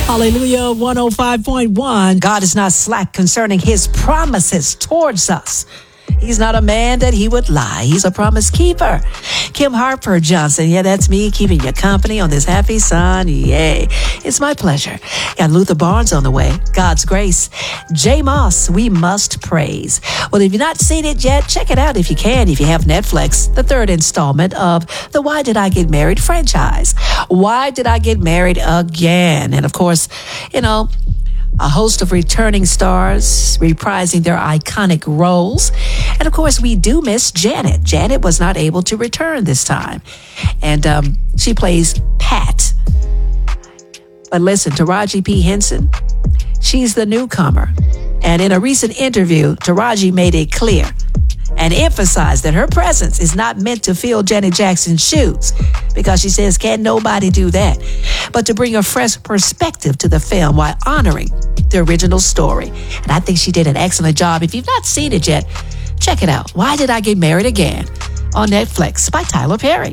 Hallelujah, 105.1. God is not slack concerning his promises towards us. He's not a man that he would lie. He's a promise keeper. Kim Harper Johnson. Yeah, that's me keeping you company on this happy Sunday. It's my pleasure. Got Luther Barnes on the way. God's grace. J Moss, we must praise. Well, if you've not seen it yet, check it out if you can. If you have Netflix, the third installment of the Why Did I Get Married franchise. Why Did I Get Married Again? And of course, a host of returning stars reprising their iconic roles. And of course, we do miss Janet. Janet was not able to return this time. And she plays Pat. But listen, Taraji P. Henson, she's the newcomer. And in a recent interview, Taraji made it clear and emphasized that her presence is not meant to fill Janet Jackson's shoes, because she says, can't nobody do that, but to bring a fresh perspective to the film while honoring the original story. And I think she did an excellent job. If you've not seen it yet, check it out. Why Did I Get Married Again? On Netflix by Tyler Perry.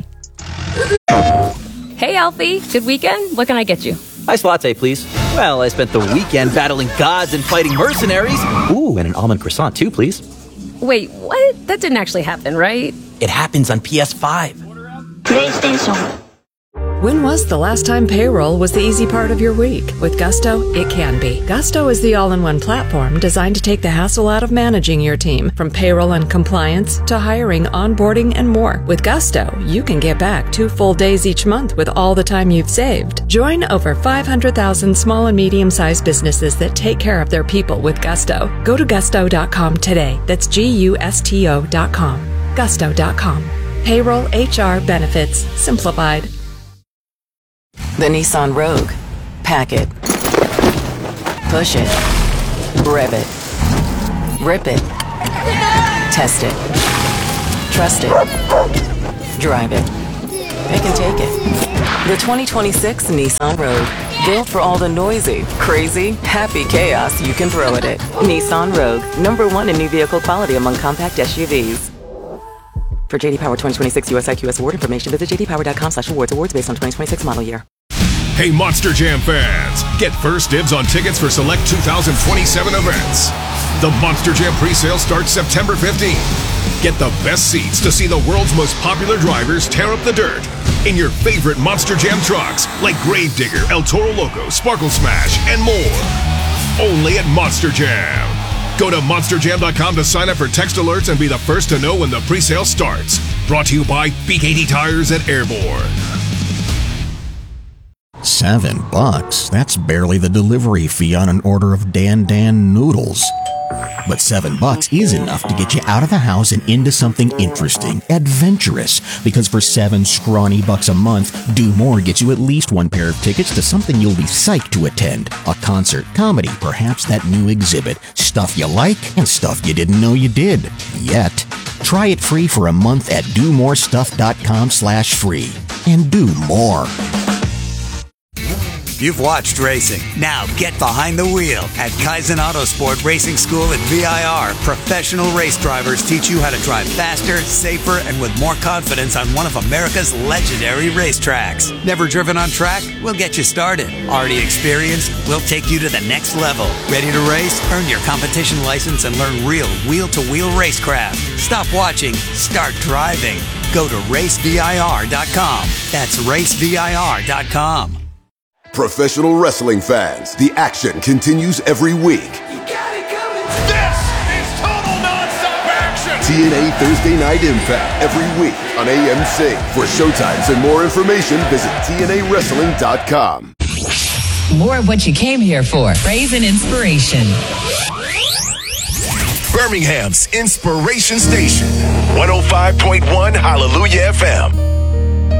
Hey, Alfie. Good weekend? What can I get you? Iced latte, please. Well, I spent the weekend battling gods and fighting mercenaries. Ooh, and an almond croissant, too, please. Wait, what? That didn't actually happen, right? It happens on PS5. PlayStation. When was the last time payroll was the easy part of your week? With Gusto, it can be. Gusto is the all-in-one platform designed to take the hassle out of managing your team, from payroll and compliance to hiring, onboarding, and more. With Gusto, you can get back 2 full days each month with all the time you've saved. Join over 500,000 small and medium-sized businesses that take care of their people with Gusto. Go to gusto.com today. That's GUSTO.com. Gusto.com. Payroll, HR, benefits, simplified. The Nissan Rogue. Pack it. Push it. Rev it. Rip it. Test it. Trust it. Drive it. Pick and take it. The 2026 Nissan Rogue. Built for all the noisy, crazy, happy chaos you can throw at it. Nissan Rogue. #1 in new vehicle quality among compact SUVs. For JD Power 2026 US IQS award information, visit jdpower.com/awards. Awards based on 2026 model year. Hey, Monster Jam fans! Get first dibs on tickets for select 2027 events. The Monster Jam pre-sale starts September 15th. Get the best seats to see the world's most popular drivers tear up the dirt in your favorite Monster Jam trucks like Gravedigger, El Toro Loco, Sparkle Smash, and more. Only at Monster Jam. Go to monsterjam.com to sign up for text alerts and be the first to know when the pre-sale starts. Brought to you by BKT Tires at Airborne. $7? That's barely the delivery fee on an order of Dan noodles. But $7 is enough to get you out of the house and into something interesting, adventurous. Because for $7 scrawny bucks a month, Do More gets you at least 1 pair of tickets to something you'll be psyched to attend. A concert, comedy, perhaps that new exhibit. Stuff you like and stuff you didn't know you did. Yet. Try it free for a month at domorestuff.com/free. And do more. You've watched racing. Now get behind the wheel. At Kaizen Autosport Racing School at VIR, professional race drivers teach you how to drive faster, safer, and with more confidence on one of America's legendary racetracks. Never driven on track? We'll get you started. Already experienced? We'll take you to the next level. Ready to race? Earn your competition license and learn real wheel-to-wheel racecraft. Stop watching. Start driving. Go to racevir.com. That's racevir.com. Professional wrestling fans, the action continues every week. This is total non-stop action! TNA Thursday Night Impact every week on AMC. For showtimes and more information, visit TNAWrestling.com. More of what you came here for. Praise and inspiration. Birmingham's Inspiration Station, 105.1 Hallelujah FM.